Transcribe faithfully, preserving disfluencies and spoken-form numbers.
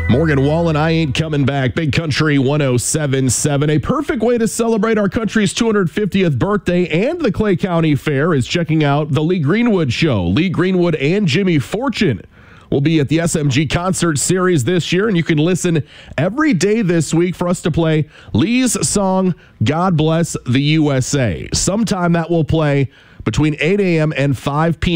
Morgan Wallen, I Ain't Coming Back, Big Country one oh seven point seven. A perfect way to celebrate our country's two hundred fiftieth birthday and the Clay County Fair is checking out the Lee Greenwood Show. Lee Greenwood and Jimmy Fortune will be at the S M G Concert Series this year, and you can listen every day this week for us to play Lee's song, God Bless the U S A. Sometime that will play between eight a.m. and five p.m.